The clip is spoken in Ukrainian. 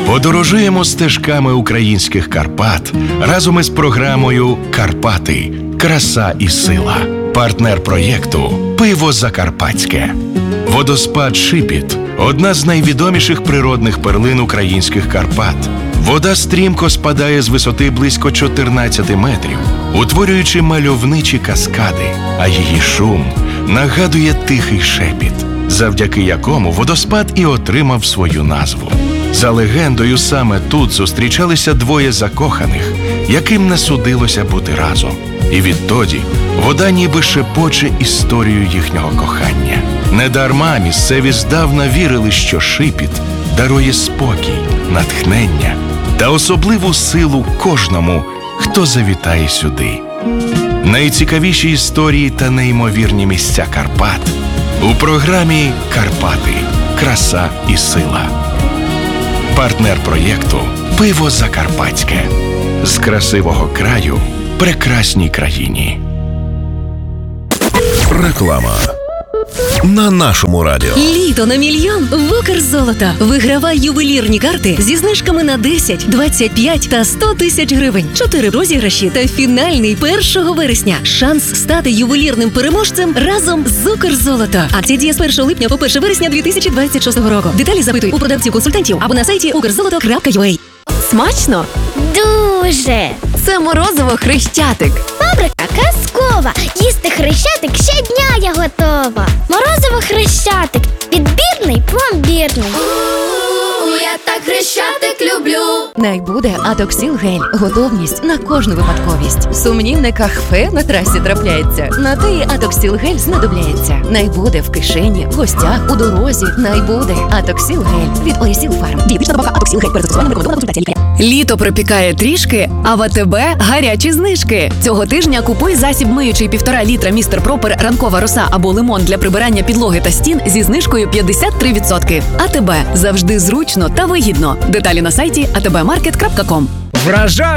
Подорожуємо стежками українських Карпат разом із програмою «Карпати. Краса і сила». Партнер проєкту «Пиво Закарпатське». Водоспад Шипіт – одна з найвідоміших природних перлин українських Карпат. Вода стрімко спадає з висоти близько 14 метрів, утворюючи мальовничі каскади, а її шум нагадує тихий шепіт, завдяки якому водоспад і отримав свою назву. За легендою, саме тут зустрічалися двоє закоханих, яким не судилося бути разом. І відтоді вода ніби шепоче історію їхнього кохання. Недарма місцеві здавна вірили, що Шипіт дарує спокій, натхнення та особливу силу кожному, хто завітає сюди. Найцікавіші історії та неймовірні місця Карпат у програмі «Карпати. Краса і сила». Партнер проєкту «Пиво Закарпатське». З красивого краю прекрасній країні. Реклама на нашому радіо. Літо на мільйон в Укрзолото. Вигравай ювелірні карти зі знижками на 10, 25 та 100 тисяч гривень. 4 розіграші та фінальний 1 вересня. Шанс стати ювелірним переможцем разом з Укрзолото. Акція діє з 1 липня по 1 вересня 2026 року. Деталі запитуй у продавців-консультантів або на сайті ukrzoloto.ua. Смачно? Дуже! Це морозиво Хрещатик. Фабрика казкова. Їсти Хрещатик щодня я готова. Морозиво Хрещатик. Підбірний, пломбірний. Я так Хрещатик люблю. Найбуде Атоксіл-гель. Готовність на кожну випадковість. Сумнівне кахфе на трасі трапляється. На те і Атоксіл-гель знадобляється. Найбуде в кишені, в гостях, у дорозі. Найбуде Атоксіл-гель від Орісіл Фарм. Дієтична добавка Атоксіл-гель. Перед застосуванням рекомендована консультація лікаря. Літо припікає трішки, а в АТБ гарячі знижки. Цього тижня купуй засіб миючий 1,5 літра Містер Пропер, ранкова роса або лимон для прибирання підлоги та стін зі знижкою 53%. АТБ. Завжди зручно та вигідно. Деталі на сайті atbmarket.com. Вражає